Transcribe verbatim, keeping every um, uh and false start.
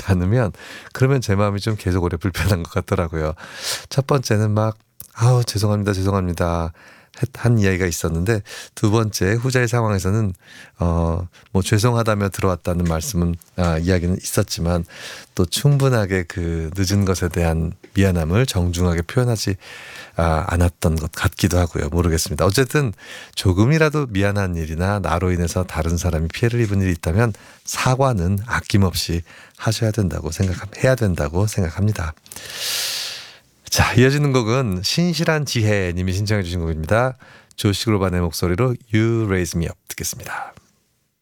하지 않으면 그러면 제 마음이 좀 계속 오래 불편한 것 같더라고요. 첫 번째는 막 아우 죄송합니다 죄송합니다 한 이야기가 있었는데 두 번째 후자의 상황에서는 어 뭐 죄송하다며 들어왔다는 말씀은 아 이야기는 있었지만 또 충분하게 그 늦은 것에 대한 미안함을 정중하게 표현하지 아 않았던 것 같기도 하고요. 모르겠습니다. 어쨌든 조금이라도 미안한 일이나 나로 인해서 다른 사람이 피해를 입은 일이 있다면 사과는 아낌없이 하셔야 된다고 생각 해야 된다고 생각합니다. 자, 이어지는 곡은 신실한 지혜님이 신청해 주신 곡입니다. 조시 그로반의 목소리로 You Raise Me Up 듣겠습니다.